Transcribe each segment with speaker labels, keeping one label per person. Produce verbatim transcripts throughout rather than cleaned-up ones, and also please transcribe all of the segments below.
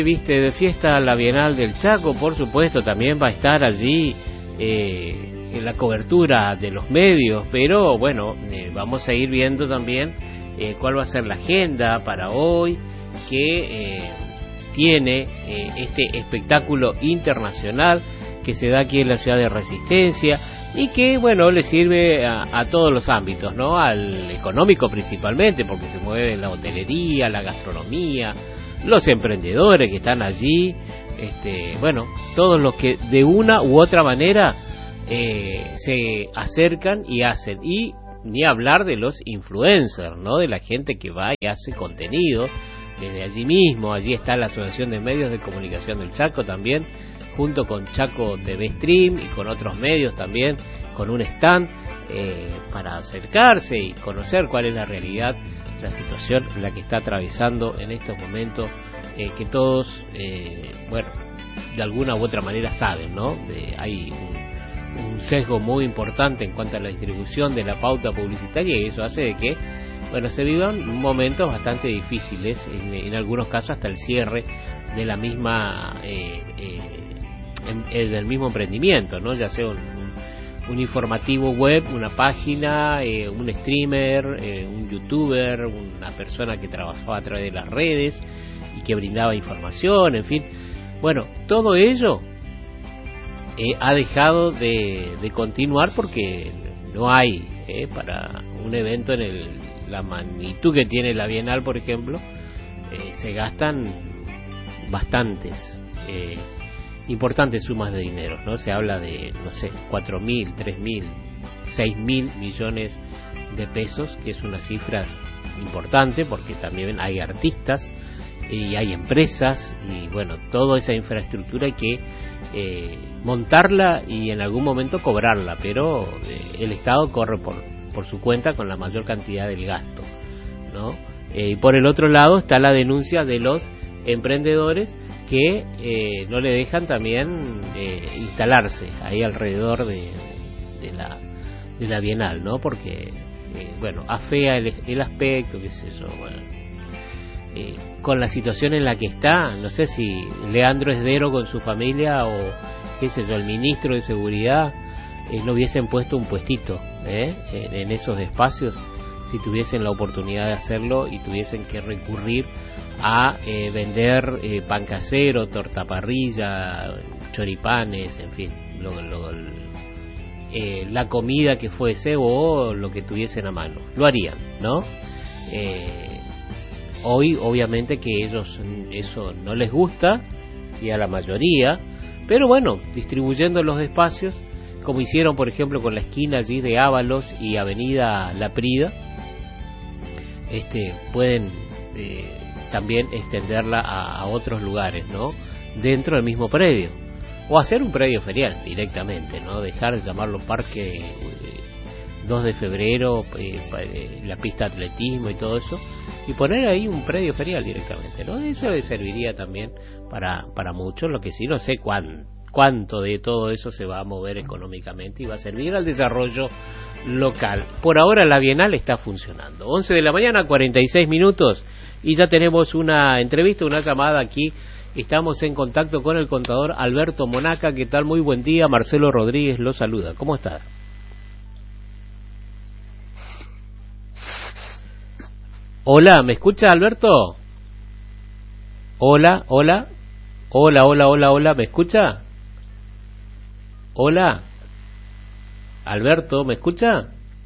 Speaker 1: Viste, de fiesta la Bienal del Chaco, por supuesto, también va a estar allí eh, en la cobertura de los medios, pero bueno, eh, vamos a ir viendo también eh, cuál va a ser la agenda para hoy, que eh, tiene eh, este espectáculo internacional que se da aquí en la ciudad de Resistencia y que, bueno, le sirve a, a todos los ámbitos, ¿no? Al económico principalmente, porque se mueve la hotelería, la gastronomía, los emprendedores que están allí, este, bueno, todos los que de una u otra manera eh, se acercan y hacen, y ni hablar de los influencers, ¿no? De la gente que va y hace contenido desde allí mismo. Allí está la Asociación de Medios de Comunicación del Chaco también, junto con Chaco T V Stream y con otros medios también, con un stand eh, para acercarse y conocer cuál es la realidad, la situación en la que está atravesando en estos momentos, eh, que todos, eh, bueno, de alguna u otra manera saben, ¿no? De, hay un, un sesgo muy importante en cuanto a la distribución de la pauta publicitaria, y eso hace de que, bueno, se vivan momentos bastante difíciles, en, en algunos casos hasta el cierre de la misma, eh, eh, en, en del mismo emprendimiento, ¿no? Ya sea un, un, un informativo web, una página, eh, un streamer, eh, un youtuber, una persona que trabajaba a través de las redes y que brindaba información, en fin. Bueno, todo ello eh, ha dejado de, de continuar porque no hay eh, para un evento en el, la magnitud que tiene la Bienal, por ejemplo, eh, se gastan bastantes eh, importantes sumas de dinero, ¿no? Se habla de, no sé, cuatro mil, tres mil, seis mil millones de pesos, que es una cifra importante porque también hay artistas y hay empresas y, bueno, toda esa infraestructura hay que eh, montarla y en algún momento cobrarla, pero eh, el Estado corre por, por su cuenta con la mayor cantidad del gasto, ¿no? Eh, y por el otro lado está la denuncia de los emprendedores que eh, no le dejan también eh, instalarse ahí alrededor de, de la de la Bienal, ¿no? Porque eh, bueno, afea el, el aspecto, qué sé yo, bueno, eh, con la situación en la que está, no sé si Leandro Esdero con su familia o qué sé yo, el ministro de Seguridad eh, no hubiesen puesto un puestito ¿eh? en, en esos espacios, si tuviesen la oportunidad de hacerlo y tuviesen que recurrir a eh, vender eh, pan casero, torta parrilla, choripanes, en fin, lo, lo, eh, la comida que fuese o lo que tuviesen a mano, lo harían, ¿no? Eh, hoy obviamente que ellos eso no les gusta, y a la mayoría, pero bueno, distribuyendo los espacios, como hicieron por ejemplo con la esquina allí de Ábalos y Avenida La Prida, este pueden eh, también extenderla a, a otros lugares, ¿no? Dentro del mismo predio, o hacer un predio ferial directamente, ¿no? Dejar de llamarlo Parque eh, dos de febrero, eh, eh, la pista de atletismo y todo eso, y poner ahí un predio ferial directamente, ¿no? Eso le serviría también para para muchos, lo que sí no sé cuán, cuánto de todo eso se va a mover económicamente y va a servir al desarrollo local. Por ahora la Bienal está funcionando. once de la mañana, cuarenta y seis minutos, y ya tenemos una entrevista, una llamada aquí. Estamos en contacto con el contador Alberto Monaca. ¿Qué tal? Muy buen día. Marcelo Rodríguez lo saluda. ¿Cómo está? Hola, ¿me escucha Alberto? Hola, hola. Hola, hola, hola, hola. ¿Me escucha? Hola. Alberto, ¿me escucha?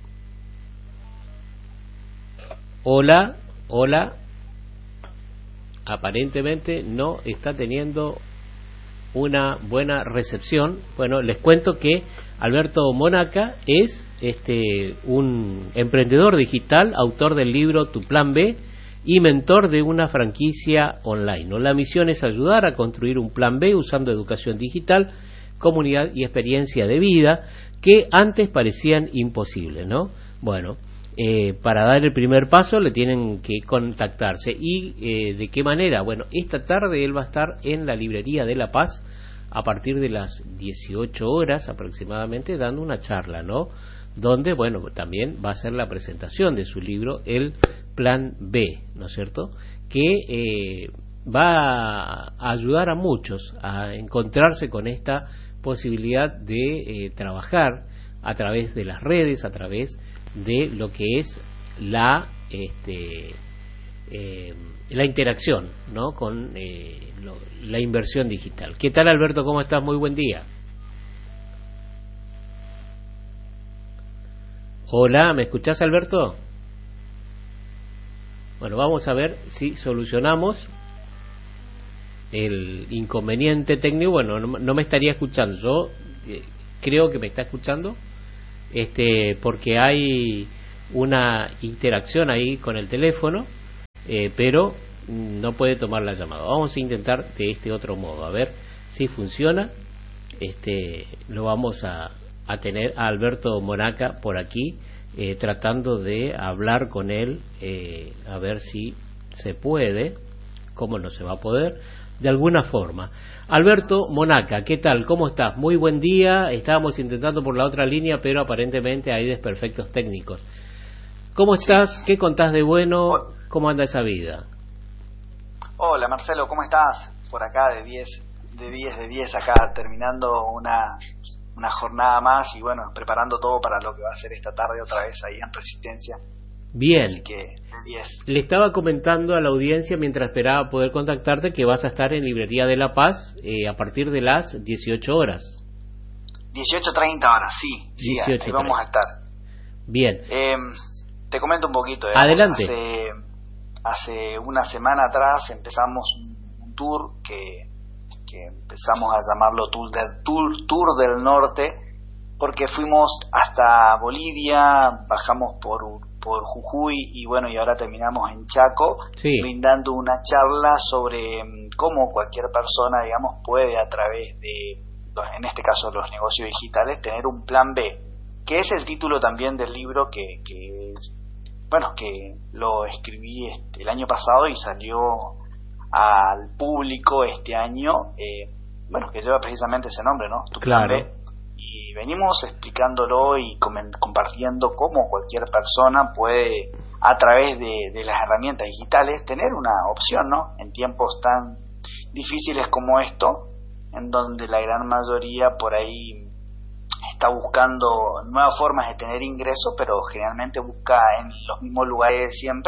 Speaker 1: Hola, hola. Aparentemente no está teniendo una buena recepción. Bueno, les cuento que Alberto Monaca es este un emprendedor digital, autor del libro Tu Plan B y mentor de una franquicia online, ¿no? La misión es ayudar a construir un plan B usando educación digital, comunidad y experiencia de vida que antes parecían imposibles, ¿no? Bueno, eh, para dar el primer paso le tienen que contactarse. ¿Y eh, de qué manera? Bueno, esta tarde él va a estar en la Librería de La Paz a partir de las dieciocho horas aproximadamente dando una charla, ¿no? Donde, bueno, también va a ser la presentación de su libro, El Plan B, ¿no es cierto? Que eh, va a ayudar a muchos a encontrarse con esta posibilidad de eh, trabajar a través de las redes, a través de lo que es la este, eh, la interacción, ¿no?, con eh, lo, la inversión digital. ¿Qué tal, Alberto? ¿Cómo estás? Muy buen día. Hola, ¿me escuchás, Alberto? Bueno, vamos a ver si solucionamos el inconveniente técnico. Bueno, no, no me estaría escuchando. Yo eh, creo que me está escuchando, este, porque hay una interacción ahí con el teléfono, eh, pero no puede tomar la llamada. Vamos a intentar de este otro modo, a ver si funciona. Este, lo vamos a, a tener a Alberto Monaca por aquí, eh, tratando de hablar con él, eh, a ver si se puede. ¿Cómo no se va a poder? De alguna forma. Alberto Monaca, ¿qué tal? ¿Cómo estás? Muy buen día. Estábamos intentando por la otra línea, pero aparentemente hay desperfectos técnicos. ¿Cómo estás? ¿Qué contás de bueno? ¿Cómo anda esa vida?
Speaker 2: Hola, Marcelo, ¿cómo estás? Por acá de diez, de diez, de diez, acá terminando una, una jornada más y bueno, preparando todo para lo que va a ser esta tarde otra vez ahí en Resistencia.
Speaker 1: Bien.
Speaker 2: Así que de diez.
Speaker 1: Le estaba comentando a la audiencia mientras esperaba poder contactarte que vas a estar en Librería de La Paz eh, a partir de las dieciocho horas.
Speaker 2: dieciocho treinta horas, sí, sí, ahí vamos a estar.
Speaker 1: Bien.
Speaker 2: Eh, te comento un poquito.
Speaker 1: Digamos, adelante.
Speaker 2: Hace, hace una semana atrás empezamos un tour que, que empezamos a llamarlo Tour del, tour, tour del Norte, porque fuimos hasta Bolivia, bajamos por por Jujuy y bueno, y ahora terminamos en Chaco, sí, brindando una charla sobre cómo cualquier persona, digamos, puede a través de, en este caso, los negocios digitales, tener un plan B, que es el título también del libro que, que bueno, que lo escribí este, el año pasado y salió al público este año, eh, bueno, que lleva precisamente ese nombre, ¿no? Tu plan
Speaker 1: claro.
Speaker 2: B. Y venimos explicándolo y compartiendo cómo cualquier persona puede, a través de, de las herramientas digitales, tener una opción, ¿no? En tiempos tan difíciles como esto, en donde la gran mayoría por ahí está buscando nuevas formas de tener ingresos, pero generalmente busca en los mismos lugares de siempre,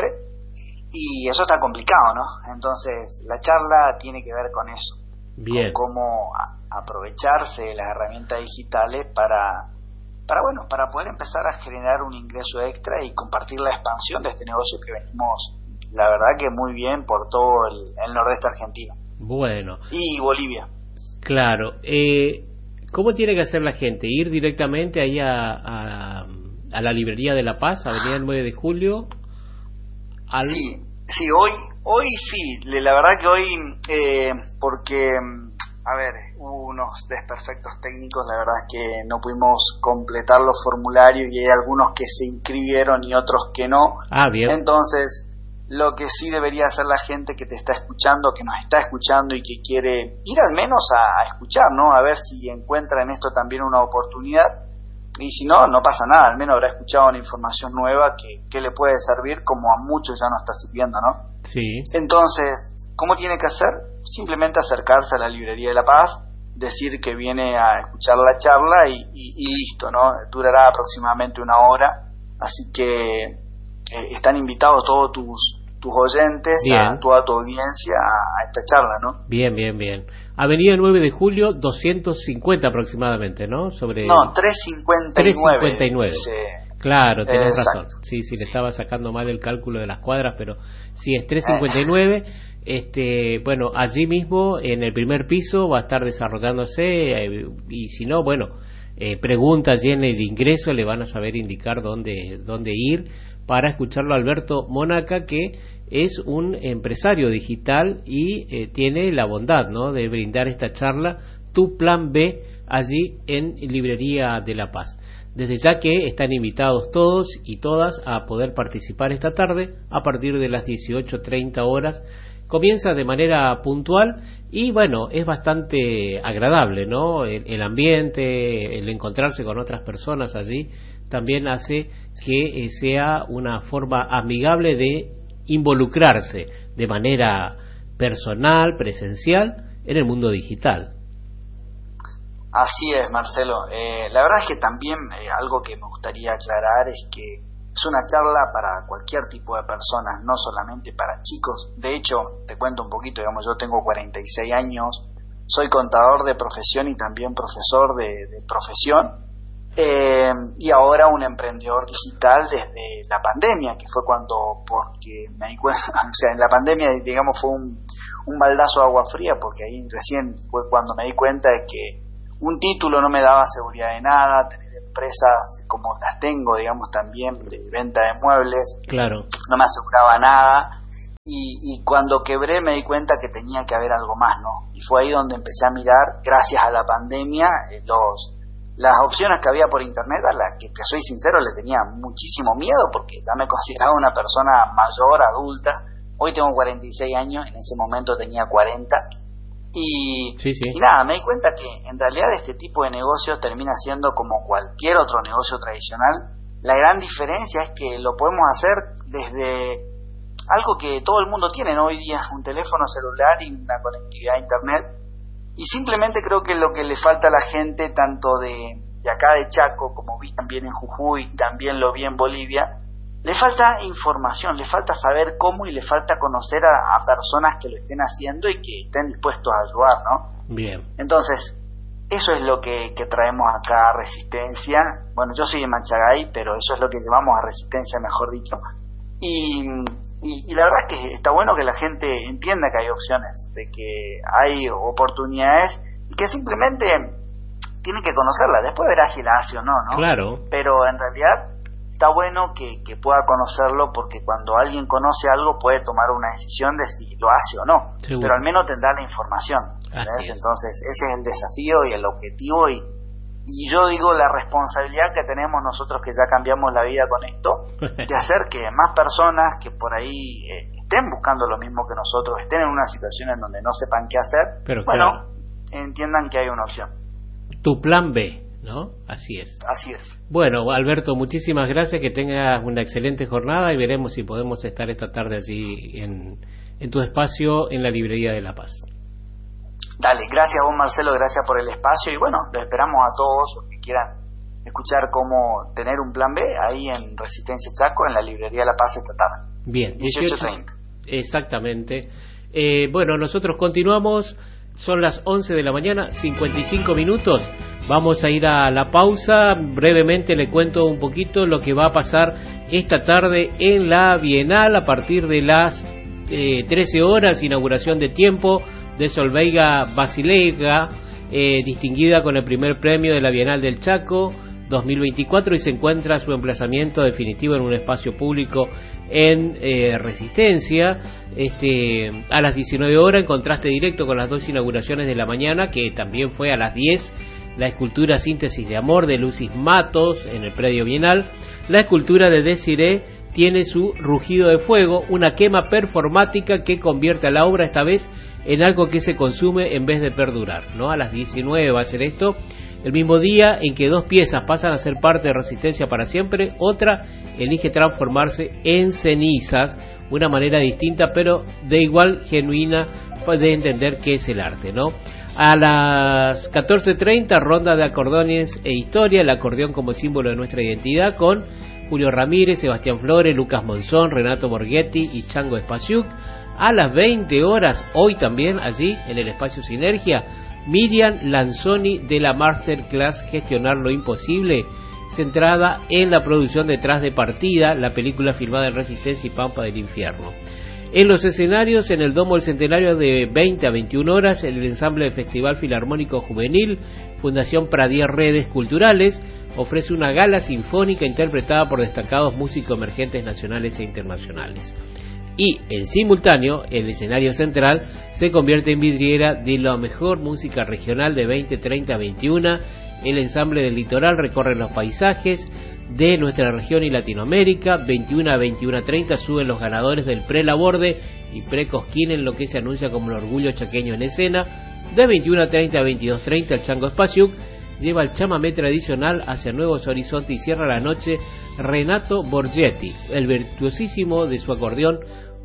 Speaker 2: y eso está complicado, ¿no? Entonces, la charla tiene que ver con eso.
Speaker 1: Bien.
Speaker 2: Con cómo aprovecharse de las herramientas digitales para, para bueno, para poder empezar a generar un ingreso extra y compartir la expansión de este negocio que venimos, la verdad que muy bien por todo el, el nordeste argentino.
Speaker 1: Bueno.
Speaker 2: Y Bolivia.
Speaker 1: Claro. Eh, ¿Cómo tiene que hacer la gente? ¿Ir directamente ahí a, a, a la Librería de La Paz, Avenida nueve de Julio? Al...
Speaker 2: Sí, sí, hoy hoy sí, la verdad que hoy, eh, porque, a ver, hubo unos desperfectos técnicos, la verdad es que no pudimos completar los formularios y hay algunos que se inscribieron y otros que no.
Speaker 1: Ah, bien.
Speaker 2: Entonces, lo que sí debería hacer la gente que te está escuchando, que nos está escuchando y que quiere ir al menos a, a escuchar, ¿no? A ver si encuentra en esto también una oportunidad. Y si no, no pasa nada, al menos habrá escuchado una información nueva que, que le puede servir, como a muchos ya nos está sirviendo, ¿no?
Speaker 1: Sí.
Speaker 2: Entonces, ¿cómo tiene que hacer? Simplemente acercarse a la Librería de La Paz, decir que viene a escuchar la charla y, y, y listo, ¿no? Durará aproximadamente una hora, así que eh, están invitados todos tus, tus oyentes, a toda tu audiencia a, a esta charla, ¿no?
Speaker 1: Bien, bien, bien. Avenida nueve de Julio, doscientos cincuenta aproximadamente, ¿no? Sobre
Speaker 2: no, trescientos cincuenta y nueve.
Speaker 1: Sí. Claro, tienes razón. Sí, sí, le estaba sacando mal el cálculo de las cuadras, pero sí, es trescientos cincuenta y nueve. Este, bueno, allí mismo, en el primer piso, va a estar desarrollándose, eh, y si no, bueno, eh, preguntas allí en el ingreso, le van a saber indicar dónde, dónde ir para escucharlo a Alberto Monaca, que es un empresario digital y eh, tiene la bondad, ¿no?, de brindar esta charla, Tu Plan B, allí en Librería de La Paz. Desde ya que están invitados todos y todas a poder participar esta tarde a partir de las dieciocho treinta horas. Comienza de manera puntual y bueno, es bastante agradable, ¿no? El, el ambiente, el encontrarse con otras personas allí también hace que eh, sea una forma amigable de involucrarse de manera personal, presencial, en el mundo digital.
Speaker 2: Así es, Marcelo. Eh, la verdad es que también eh, algo que me gustaría aclarar es que es una charla para cualquier tipo de personas, no solamente para chicos. De hecho, te cuento un poquito, digamos, yo tengo cuarenta y seis años, soy contador de profesión y también profesor de, de profesión, eh, y ahora un emprendedor digital desde la pandemia, que fue cuando, porque me di cuenta, o sea, en la pandemia, digamos, fue un, un baldazo de agua fría, porque ahí recién fue cuando me di cuenta de que un título no me daba seguridad de nada, tener empresas como las tengo, digamos, también de venta de muebles,
Speaker 1: claro,
Speaker 2: no me aseguraba nada, y, y cuando quebré me di cuenta que tenía que haber algo más, ¿no? Y fue ahí donde empecé a mirar, gracias a la pandemia, eh, los las opciones que había por internet, a las que, te soy sincero, le tenía muchísimo miedo, porque ya me consideraba una persona mayor, adulta. Hoy tengo cuarenta y seis años, en ese momento tenía cuarenta. Y,
Speaker 1: sí, sí.
Speaker 2: y nada, me di cuenta que en realidad este tipo de negocios termina siendo como cualquier otro negocio tradicional. La gran diferencia es que lo podemos hacer desde algo que todo el mundo tiene, ¿no? Hoy día, un teléfono celular y una conectividad a internet. Y simplemente creo que lo que le falta a la gente, tanto de, de acá de Chaco, como vi también en Jujuy y también lo vi en Bolivia, le falta información, le falta saber cómo y le falta conocer a, a personas que lo estén haciendo y que estén dispuestos a ayudar, ¿no?
Speaker 1: Bien.
Speaker 2: Entonces, eso es lo que, que traemos acá a Resistencia. Bueno, yo soy de Manchagay, pero eso es lo que llevamos a Resistencia, mejor dicho. Y, y, y la verdad es que está bueno que la gente entienda que hay opciones, de que hay oportunidades y que simplemente tienen que conocerlas. Después verás si la hace o no, ¿no?
Speaker 1: Claro.
Speaker 2: Pero en realidad está bueno que, que pueda conocerlo, porque cuando alguien conoce algo puede tomar una decisión de si lo hace o no. Seguro. Pero al menos tendrá la información. Entonces ese es el desafío y el objetivo, y, y yo digo la responsabilidad que tenemos nosotros que ya cambiamos la vida con esto, de hacer que más personas que por ahí eh, estén buscando lo mismo que nosotros, estén en una situación en donde no sepan qué hacer, Pero bueno, claro, entiendan que hay una opción.
Speaker 1: Tu plan B, ¿no? Así es.
Speaker 2: Así es.
Speaker 1: Bueno, Alberto, muchísimas gracias, que tengas una excelente jornada y veremos si podemos estar esta tarde allí en, en tu espacio en la Librería de La Paz.
Speaker 2: Dale, gracias a vos, Marcelo, gracias por el espacio, y bueno, lo esperamos a todos los que quieran escuchar cómo tener un plan B ahí en Resistencia Chaco, en la Librería de La Paz esta tarde.
Speaker 1: Bien,
Speaker 2: dieciocho treinta.
Speaker 1: Exactamente. Eh, bueno, nosotros continuamos. Son las once de la mañana, cincuenta y cinco minutos. Vamos a ir a la pausa. Brevemente le cuento un poquito lo que va a pasar esta tarde en la Bienal a partir de las eh, trece horas, inauguración de tiempo de Solveiga Basilega, eh, distinguida con el primer premio de la Bienal del Chaco dos mil veinticuatro, y se encuentra su emplazamiento definitivo en un espacio público en eh, Resistencia, este, a las diecinueve horas, en contraste directo con las dos inauguraciones de la mañana, que también fue a las diez, la escultura Síntesis de Amor de Lucis Matos en el predio Bienal. La escultura de Desiree tiene su Rugido de Fuego, una quema performática que convierte a la obra esta vez en algo que se consume en vez de perdurar, ¿no? A las diecinueve va a ser esto. El mismo día en que dos piezas pasan a ser parte de Resistencia para siempre, otra elige transformarse en cenizas, una manera distinta pero de igual genuina de entender qué es el arte, ¿no? A las catorce treinta, ronda de acordeones e historia, el acordeón como símbolo de nuestra identidad, con Julio Ramírez, Sebastián Flores, Lucas Monzón, Renato Borghetti y Chango Espasiuk. A las veinte horas, hoy también allí en el espacio Sinergia, Miriam Lanzoni de la Masterclass Gestionar lo Imposible, centrada en la producción detrás de Partida, la película filmada en Resistencia y Pampa del Infierno. En los escenarios, en el Domo del Centenario, de veinte a veintiuna horas, el ensamble del Festival Filarmónico Juvenil, Fundación Pradier Redes Culturales, ofrece una gala sinfónica interpretada por destacados músicos emergentes nacionales e internacionales. Y, en simultáneo, el escenario central se convierte en vidriera de la mejor música regional de veinte treinta a veintiuna. El ensamble del litoral recorre los paisajes de nuestra región y Latinoamérica. veintiuna a veintiuna treinta suben los ganadores del Pre-Laborde y Pre-Cosquín en lo que se anuncia como el orgullo chaqueño en escena. De veintiuna treinta a veintidós treinta, el Chango Espasiuk lleva el chamamé tradicional hacia nuevos horizontes y cierra la noche Renato Borghetti, el virtuosísimo de su acordeón,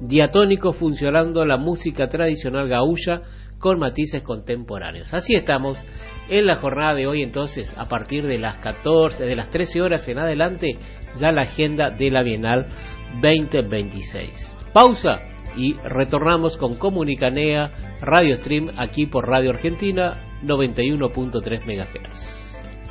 Speaker 1: diatónico funcionando la música tradicional gaúcha con matices contemporáneos. Así estamos en la jornada de hoy, entonces, a partir de las catorce, de las trece horas en adelante, ya la agenda de la Bienal veinte veintiséis. Pausa y retornamos con Comunicanea Radio Stream aquí por Radio Argentina noventa y uno punto tres megahertz.